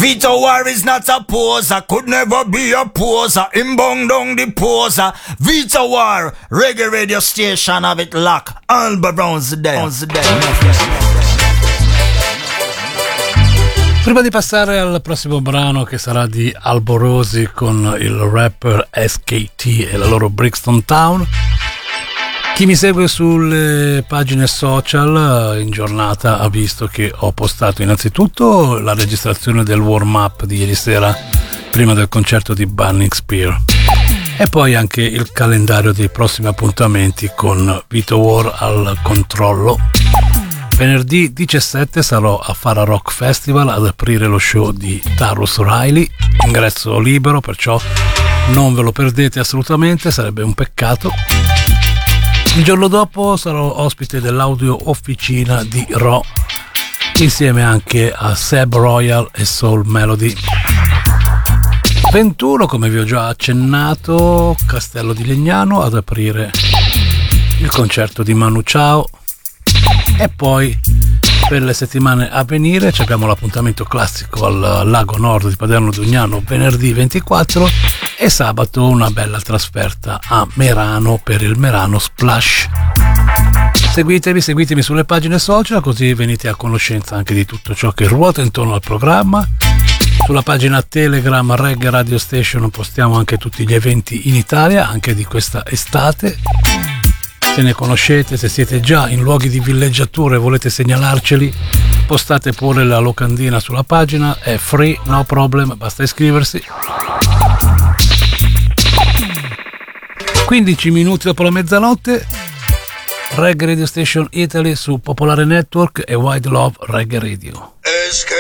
Vito War is not a poser, could never be a poser. Him bong down the poser. Vito War, reggae radio station of it lock. Alba Brown's the day. Prima di passare al prossimo brano, che sarà di Alborosi con il rapper SKT e la loro Brixton Town, chi mi segue sulle pagine social in giornata ha visto che ho postato innanzitutto la registrazione del warm up di ieri sera prima del concerto di Burning Spear e poi anche il calendario dei prossimi appuntamenti con Vito War al controllo. Venerdì 17 sarò a Fara Rock Festival ad aprire lo show di Tarrus Riley, ingresso libero, perciò non ve lo perdete assolutamente, sarebbe un peccato. Il giorno dopo sarò ospite dell'audio officina di Raw, insieme anche a Seb Royal e Soul Melody. 21, come vi ho già accennato, Castello di Legnano ad aprire il concerto di Manu Chao. E poi per le settimane a venire abbiamo l'appuntamento classico al Lago Nord di Paderno Dugnano venerdì 24 e sabato una bella trasferta a Merano per il Merano Splash. Seguitemi sulle pagine social, così venite a conoscenza anche di tutto ciò che ruota intorno al programma. Sulla pagina Telegram Reggae Radio Station postiamo anche tutti gli eventi in Italia, anche di questa estate. Se ne conoscete, se siete già in luoghi di villeggiatura e volete segnalarceli, postate pure la locandina sulla pagina, è free, no problem, basta iscriversi. 15 minuti dopo la mezzanotte, Reggae Radio Station Italy su Popolare Network e Wide Love Reggae Radio.